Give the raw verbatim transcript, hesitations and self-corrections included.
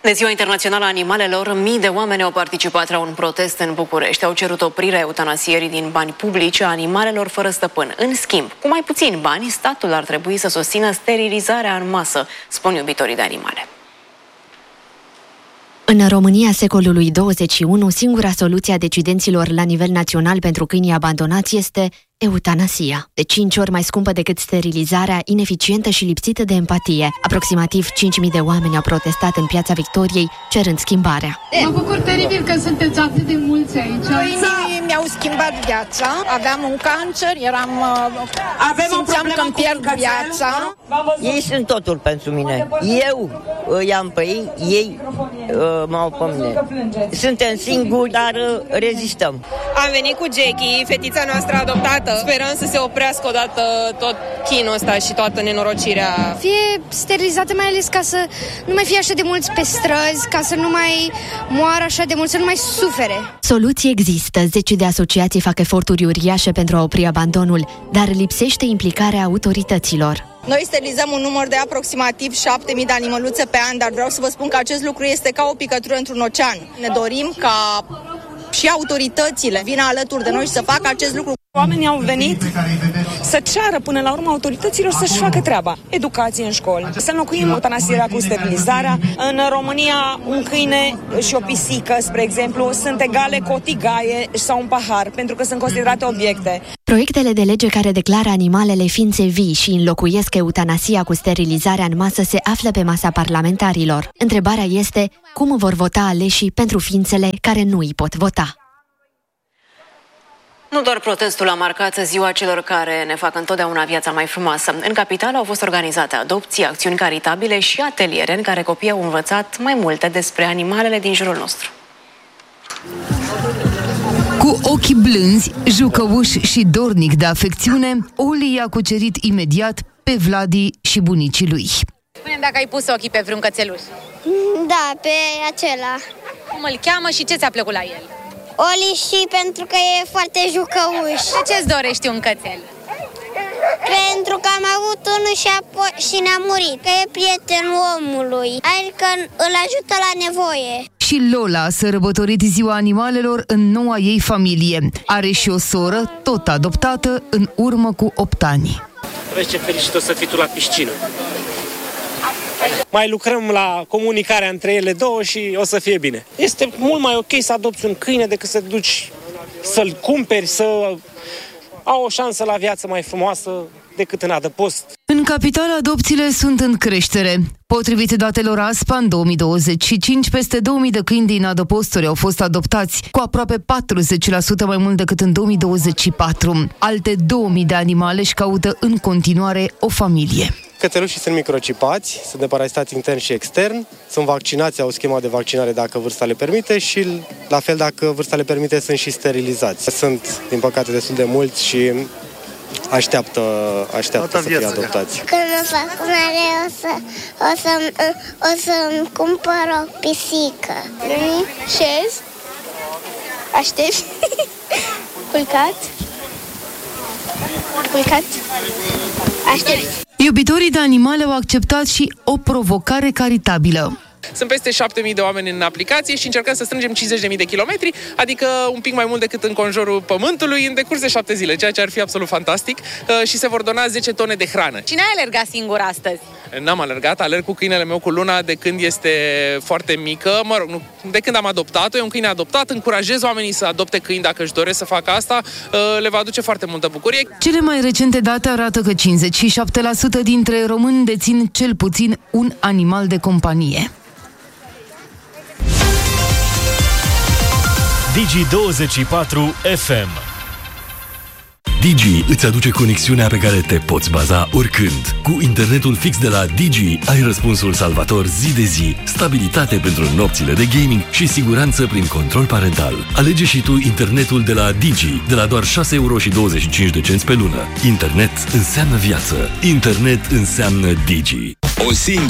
De Ziua Internațională a Animalelor, mii de oameni au participat la un protest în București. Au cerut oprirea eutanasierii din bani publici a animalelor fără stăpân. În schimb, cu mai puțini bani, statul ar trebui să susțină sterilizarea în masă, spun iubitorii de animale. În România secolului douăzeci și unu, singura soluție a decidenților la nivel național pentru câinii abandonați este eutanasia. De cinci ori mai scumpă decât sterilizarea, ineficientă și lipsită de empatie. Aproximativ cinci mii de oameni au protestat în Piața Victoriei, cerând schimbarea. Mă bucur teribil că sunteți atât de mulți aici. Câinii mi-au schimbat viața. Aveam un cancer, eram... Avem simțeam că îmi pierd viața. Ei sunt totul pentru mine. Eu îi am pe ei, ei uh, m-au pe mine. Suntem singuri, dar uh, rezistăm. Am venit cu Jackie, fetița noastră adoptată. Sperăm să se oprească odată tot chinul ăsta și toată nenorocirea. Fie sterilizată, mai ales ca să nu mai fie așa de mulți pe străzi, ca să nu mai moară așa de mulți, să nu mai sufere. Soluții există. Zece de asociații fac eforturi uriașe pentru a opri abandonul, dar lipsește implicarea autorităților. Noi sterilizăm un număr de aproximativ șapte mii de animăluțe pe an, dar vreau să vă spun că acest lucru este ca o picătură într-un ocean. Ne dorim ca și autoritățile vină alături de noi și să facă acest lucru. Oamenii au venit să ceară până la urmă autorităților să-și facă treaba. Educație în școli, să înlocuim eutanasierea cu sterilizarea. În România, un câine și o pisică, spre exemplu, sunt egale cu o tigaie sau un pahar, pentru că sunt considerate obiecte. Proiectele de lege care declară animalele ființe vii și înlocuiesc eutanasia cu sterilizarea în masă se află pe masa parlamentarilor. Întrebarea este cum vor vota aleșii pentru ființele care nu îi pot vota. Nu doar protestul a marcat ziua celor care ne fac întotdeauna viața mai frumoasă. În capitală au fost organizate adopții, acțiuni caritabile și ateliere în care copiii au învățat mai multe despre animalele din jurul nostru. Cu ochii blânzi, jucăuși și dornic de afecțiune, Oli i-a cucerit imediat pe Vladi și bunicii lui. Spune-mi dacă ai pus ochii pe vreun cățeluș. Da, pe acela. Cum îl cheamă și ce ți-a plăcut la el? Oli și pentru că e foarte jucăuș. De ce-ți dorești un cățel? Pentru că am avut unul și, apoi, și ne-a murit. Că e prietenul omului, adică îl ajută la nevoie. Și Lola a sărbătorit ziua animalelor în noua ei familie. Are și o soră, tot adoptată, în urmă cu opt ani. Vezi ce fericit o să fii tu la piscină. Mai lucrăm la comunicarea între ele două și o să fie bine. Este mult mai ok să adopți un câine decât să duci să-l cumperi, să au o șansă la viață mai frumoasă decât în adăpost. În capitală, adopțiile sunt în creștere. Potrivit datelor A S P A, în două mii douăzeci și cinci, peste două mii de câini din adăposturi au fost adoptați, cu aproape patruzeci la sută mai mult decât în două mii douăzeci și patru. Alte două mii de animale își caută în continuare o familie. Cățelușii sunt microcipați, sunt deparasitați intern și extern, sunt vaccinați, au schema de vaccinare dacă vârsta le permite și, la fel, dacă vârsta le permite, sunt și sterilizați. Sunt, din păcate, destul de mulți și așteaptă, așteaptă să fie adoptați. Când mă fac mare, o, să, o, să, o să-mi cumpăr o pisică. Șez, aștept, culcat, culcat, aștept. Iubitorii de animale au acceptat și o provocare caritabilă. Sunt peste șapte mii de oameni în aplicație și încercăm să strângem cincizeci de mii de kilometri, adică un pic mai mult decât în conjurul Pământului, în decurs de șapte zile, ceea ce ar fi absolut fantastic, și se vor dona zece tone de hrană. Cine a alergat singur astăzi? N-am alergat, alerg cu câinele meu, cu Luna, de când este foarte mică, mă rog, nu, de când am adoptat-o, e un câine adoptat, încurajez oamenii să adopte câini dacă își doresc să facă asta, le va aduce foarte multă bucurie. Cele mai recente date arată că cincizeci și șapte la sută dintre români dețin cel puțin un animal de companie. Digi douăzeci și patru F M. Digi îți aduce conexiunea pe care te poți baza oricând. Cu internetul fix de la Digi ai răspunsul salvator zi de zi, stabilitate pentru nopțile de gaming și siguranță prin control parental. Alege și tu internetul de la Digi, de la doar șase euro și douăzeci și cinci de cenți pe lună. Internet înseamnă viață. Internet înseamnă Digi. O singură